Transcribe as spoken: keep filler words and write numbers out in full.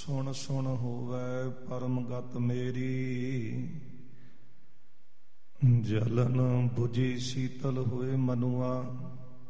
ਸੁਣ ਸੁਣ ਹੋਵੈ ਪਰਮ ਗਤ ਮੇਰੀ, ਜਲਨ ਬੁਝੀ ਸੀਤਲ ਹੋਏ ਮਨੁਆ।